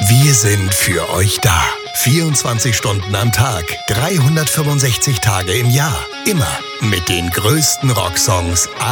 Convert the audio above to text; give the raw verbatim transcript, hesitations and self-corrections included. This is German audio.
Wir sind für euch da. vierundzwanzig Stunden am Tag, dreihundertfünfundsechzig Tage im Jahr. Immer mit den größten Rocksongs